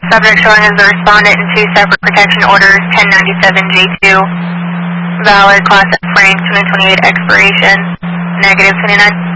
Subject showing as the respondent in two separate protection orders, 1097J2, valid, class F frame, 2028 expiration, negative 29.